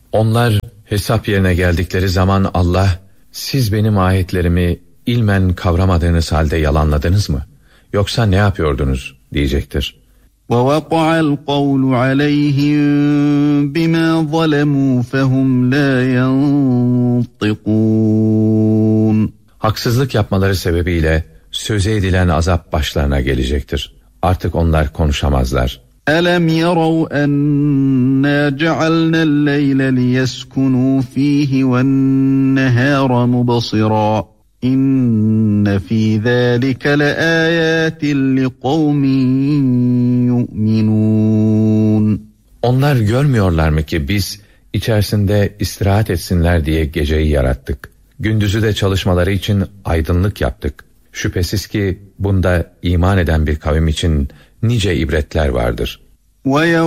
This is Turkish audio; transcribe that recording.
Onlar hesap yerine geldikleri zaman Allah, siz benim ayetlerimi ilmen kavramadığınız halde yalanladınız mı? Yoksa ne yapıyordunuz diyecektir. وَوَقَعَ الْقَوْلُ عَلَيْهِمْ بِمَا ظَلَمُوا فَهُمْ لَا يَنطِقُونَ. Haksızlık yapmaları sebebiyle söze edilen azap başlarına gelecektir. Artık onlar konuşamazlar. أَلَمْ يَرَوْا أَنَّا جَعَلْنَا اللَّيْلَ لِيَسْكُنُوا فِيهِ وَالنَّهَارَ مُبْصِرًا İnne fî zâlike leâyâtin liqavmin yu'minûn. Onlar görmüyorlar mı ki biz içerisinde istirahat etsinler diye geceyi yarattık. Gündüzü de çalışmaları için aydınlık yaptık. Şüphesiz ki bunda iman eden bir kavim için nice ibretler vardır.